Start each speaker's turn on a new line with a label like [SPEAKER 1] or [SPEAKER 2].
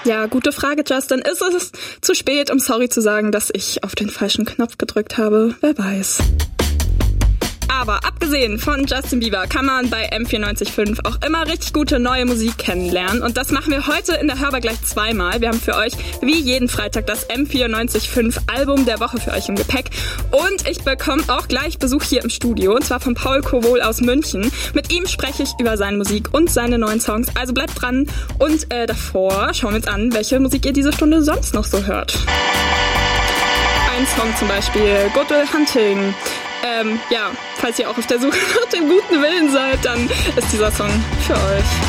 [SPEAKER 1] Ja, gute Frage, Justin. Ist es zu spät, um sorry zu sagen, dass ich auf den falschen Knopf gedrückt habe? Wer weiß. Aber abgesehen von Justin Bieber kann man bei M94.5 auch immer richtig gute neue Musik kennenlernen. Und das machen wir heute in der Hörbar gleich zweimal. Wir haben für euch wie jeden Freitag das M94.5 Album der Woche für euch im Gepäck. Und ich bekomme auch gleich Besuch hier im Studio, und zwar von Paul Kowohl aus München. Mit ihm spreche ich über seine Musik und seine neuen Songs. Also bleibt dran. Und davor schauen wir uns an, welche Musik ihr diese Stunde sonst noch so hört. Ein Song zum Beispiel, Good Will Hunting. Falls ihr auch auf der Suche nach dem guten Willen seid, dann ist dieser Song für euch.